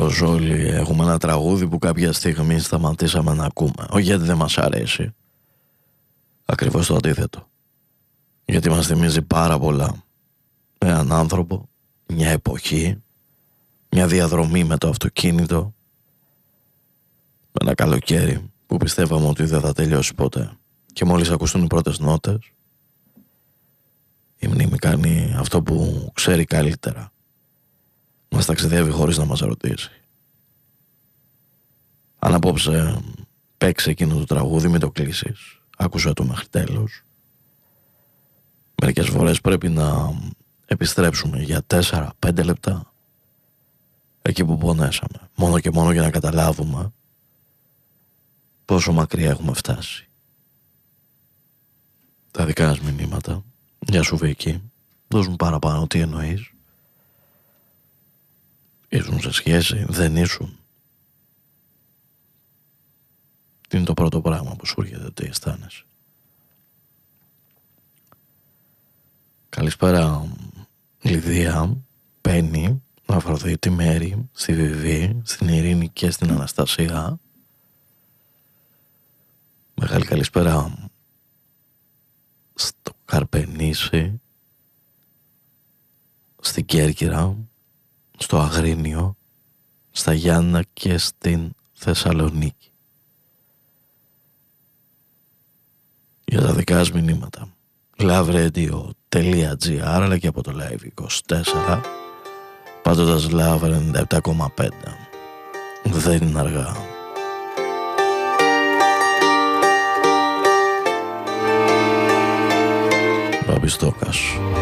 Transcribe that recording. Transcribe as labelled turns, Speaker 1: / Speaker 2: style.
Speaker 1: Πως όλοι έχουμε ένα τραγούδι που κάποια στιγμή σταματήσαμε να ακούμε. Όχι γιατί δεν μας αρέσει. Ακριβώς το αντίθετο. Γιατί μας θυμίζει πάρα πολλά. Έναν άνθρωπο, μια εποχή, μια διαδρομή με το αυτοκίνητο, με ένα καλοκαίρι που πιστεύαμε ότι δεν θα τελειώσει ποτέ. Και μόλις ακουστούν οι πρώτες νότες, η μνήμη κάνει αυτό που ξέρει καλύτερα. Μας ταξιδεύει χωρίς να μας ρωτήσει. Αν απόψε παίξει εκείνο το τραγούδι, μην το κλείσεις. Άκουσα το μέχρι τέλος. Μερικές φορές πρέπει να επιστρέψουμε για 4-5 λεπτά εκεί που πονέσαμε. Μόνο και μόνο για να καταλάβουμε πόσο μακριά έχουμε φτάσει. Τα δικά μας μηνύματα, για σου Βίκη, δώσουν παραπάνω τι εννοείς. Ήσουν σε σχέση, δεν ήσουν. Τι είναι το πρώτο πράγμα που σου έρχεται, τι αισθάνεσαι? Καλησπέρα Λιδία, Πέννη, Αφροδίτη, Μέρη, στη Βιβί, στην Ειρήνη και στην Αναστασία. Μεγάλη καλησπέρα στο Καρπενήσι, στην Κέρκυρα, στο Αγρίνιο, στα Γιάννα και στην Θεσσαλονίκη. Για τα δικά σας μηνύματα, loveRadio.gr, αλλά και από το Live24, πάντοντας Love 97,5. Δεν είναι αργά. Μπαμπιστόκας.